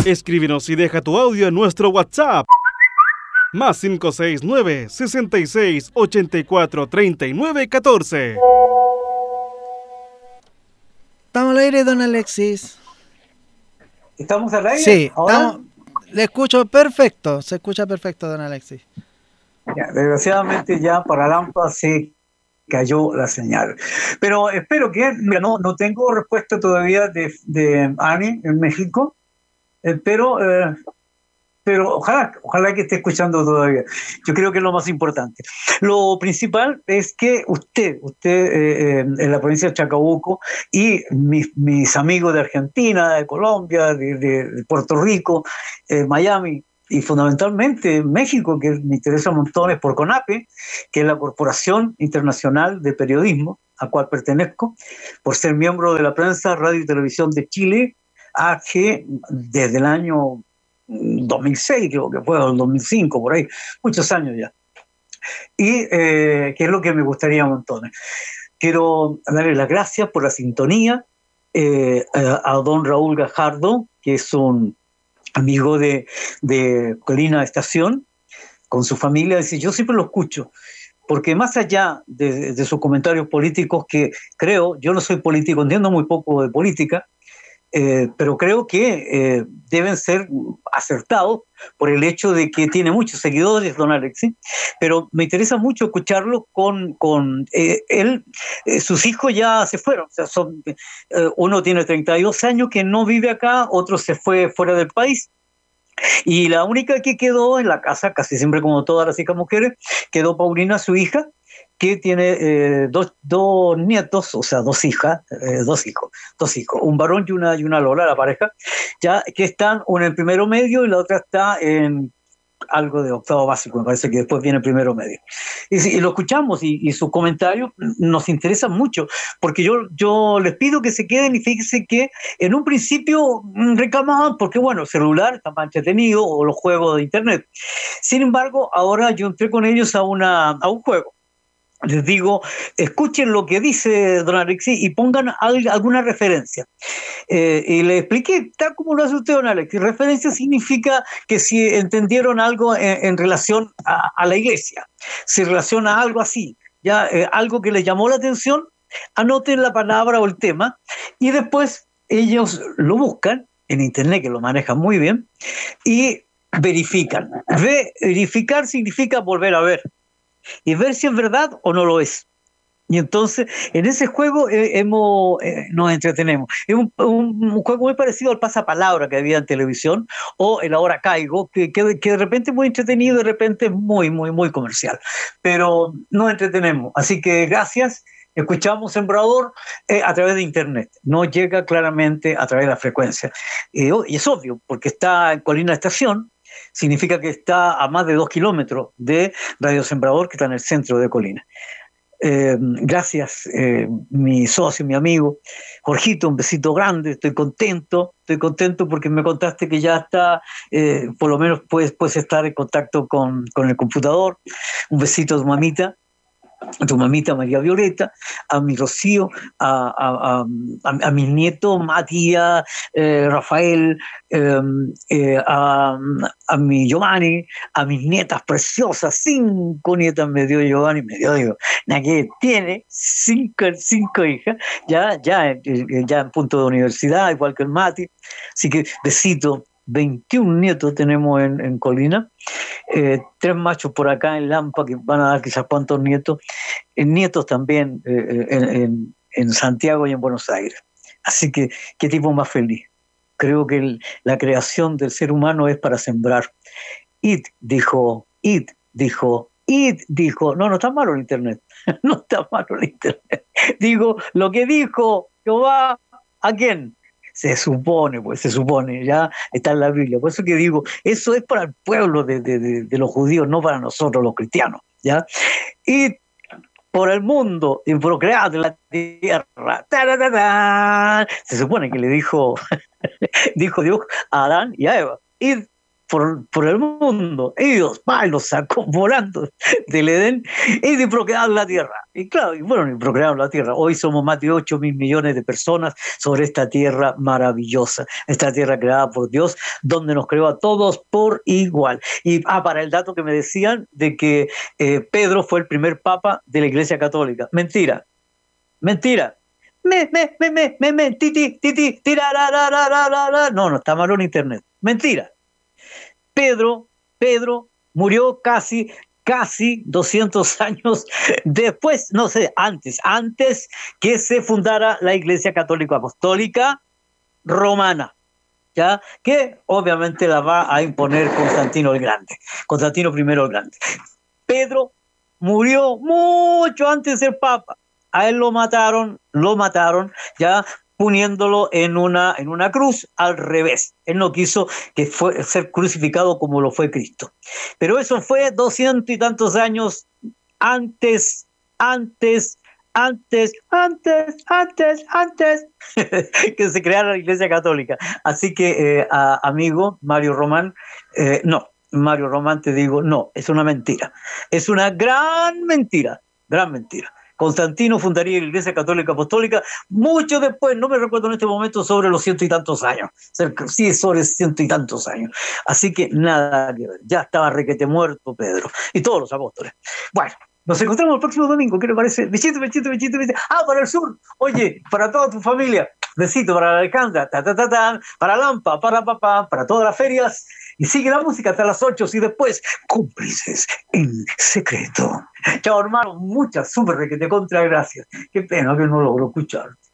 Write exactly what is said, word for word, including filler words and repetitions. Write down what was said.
Escríbenos y deja tu audio en nuestro WhatsApp. Más cinco seis nueve, sesenta y seis, ochenta y cuatro, treinta y nueve, catorce. Estamos al aire, don Alexis. ¿Estamos al aire? Sí, ¿Ahora? estamos, le escucho perfecto, se escucha perfecto, don Alexis. Ya, desgraciadamente ya para Lampa se cayó la señal. Pero espero que, mira, no, no tengo respuesta todavía de, de Ani en México, eh, pero, eh, pero ojalá, ojalá que esté escuchando todavía. Yo creo que es lo más importante. Lo principal es que usted, usted eh, eh, en la provincia de Chacabuco y mis, mis amigos de Argentina, de Colombia, de, de, de Puerto Rico, eh, Miami, y fundamentalmente México, que me interesa montones por CONAPE, que es la Corporación Internacional de Periodismo, a cual pertenezco, por ser miembro de la Prensa, Radio y Televisión de Chile, A G, desde el año dos mil seis, creo que fue, o el dos mil cinco, por ahí, muchos años ya. Y eh, que es lo que me gustaría montones. Quiero darle las gracias por la sintonía eh, a, a don Raúl Gajardo, que es un amigo de, de Colina Estación, con su familia. Dice, yo siempre lo escucho, porque más allá de, de sus comentarios políticos, que creo, yo no soy político, entiendo muy poco de política, eh, pero creo que eh, deben ser acertados por el hecho de que tiene muchos seguidores, don Alexis, pero me interesa mucho escucharlo con, con eh, él, eh, sus hijos ya se fueron, o sea, son, eh, uno tiene treinta y dos años que no vive acá, otro se fue fuera del país, y la única que quedó en la casa, casi siempre como todas las hijas mujeres, quedó Paulina, su hija, que tiene eh, dos, dos nietos, o sea, dos hijas, eh, dos hijos, dos hijos, un varón y una, y una Lola, la pareja, ya que están, una en primero medio y la otra está en algo de octavo básico, me parece que después viene primero medio. Y, y lo escuchamos y, y sus comentarios nos interesan mucho, porque yo, yo les pido que se queden y fíjense que en un principio reclamaban porque, bueno, el celular está más entretenido o los juegos de internet. Sin embargo, ahora yo entré con ellos a, una, a un juego. Les digo, escuchen lo que dice don Alexis y pongan alguna referencia. Eh, y le expliqué, tal como lo hace usted, don Alexis. Referencia significa que si entendieron algo en, en relación a, a la iglesia, si relaciona algo así, ya eh, algo que les llamó la atención, anoten la palabra o el tema y después ellos lo buscan en internet, que lo manejan muy bien, y verifican. Verificar significa volver a ver y ver si es verdad o no lo es. Y entonces, en ese juego eh, hemos, eh, nos entretenemos. Es un, un, un juego muy parecido al pasapalabra que había en televisión, o el Ahora Caigo, que, que, que de repente es muy entretenido, de repente es muy, muy, muy comercial. Pero nos entretenemos. Así que gracias. Escuchamos Sembrador eh, a través de internet. No llega claramente a través de la frecuencia. Eh, y es obvio, porque está en Colina Estación, significa que está a más de dos kilómetros de Radio Sembrador, que está en el centro de Colina. Eh, gracias, eh, mi socio, mi amigo, Jorgito, un besito grande, estoy contento, estoy contento porque me contaste que ya está, eh, por lo menos puedes, puedes estar en contacto con, con el computador. Un besito a tu mamita, a tu mamita María Violeta, a mi Rocío, a, a, a, a mis nietos Matías, eh, Rafael, eh, eh, a, a mi Giovanni, a mis nietas preciosas, cinco nietas me dio Giovanni, me dio, digo, que tiene cinco, cinco hijas, ya, ya, ya en punto de universidad, igual que el Mati, así que besito. veintiún nietos tenemos en, en Colina, eh, tres machos por acá en Lampa que van a dar quizás cuántos nietos, eh, nietos también eh, en, en, en Santiago y en Buenos Aires. Así que, qué tipo más feliz. Creo que el, la creación del ser humano es para sembrar. It dijo, it dijo, it dijo, no, no está malo el internet, no está malo el internet. Digo, lo que dijo Jehová, ¿a quién? Se supone, pues se supone, ya está en la Biblia. Por eso que digo, eso es para el pueblo de, de, de, de los judíos, no para nosotros los cristianos, ¿ya? Y por el mundo y procread en la tierra. ¡Tararara! Se supone que le dijo, dijo Dios a Adán y a Eva. Id por, por el mundo. Y Dios pa, los sacó volando del Edén y procrearon la tierra. Y claro, y bueno, y procrearon la tierra. Hoy somos más de ocho mil millones de personas sobre esta tierra maravillosa, esta tierra creada por Dios, donde nos creó a todos por igual. Y ah, para el dato que me decían de que eh, Pedro fue el primer papa de la Iglesia Católica. Mentira, mentira. Me, me, me, me, me, me, titi, titi, tirararararara. No, no, está malo en internet. Mentira. Pedro, Pedro murió casi, casi doscientos años después, no sé, antes, antes que se fundara la Iglesia Católica Apostólica Romana, ¿ya? Que obviamente la va a imponer Constantino el Grande, Constantino primero el Grande. Pedro murió mucho antes de ser papa. A él lo mataron, lo mataron, ya poniéndolo en una, en una cruz al revés. Él no quiso que fue, ser crucificado como lo fue Cristo. Pero eso fue doscientos y tantos años antes, antes, antes, antes, antes, antes que se creara la Iglesia Católica. Así que, eh, a, amigo Mario Román, eh, no, Mario Román, te digo, no, es una mentira. Es una gran mentira, gran mentira. Constantino fundaría la Iglesia Católica Apostólica mucho después, no me recuerdo en este momento, sobre los ciento y tantos años, cerca, sí, sobre ciento y tantos años. Así que nada que ver, ya estaba requete muerto Pedro y todos los apóstoles. Bueno, nos encontramos el próximo domingo, ¿qué le parece? Besito, besito, besito, besito. Ah, para el sur, oye, para toda tu familia, besito para la Alejandra, ta, ta, ta, ta, para Lampa, para papá, para todas las ferias. Y sigue la música hasta las ocho y después, cómplices en secreto. Chao, hermano, muchas súper requete contra gracias. Qué pena que no logro escuchar.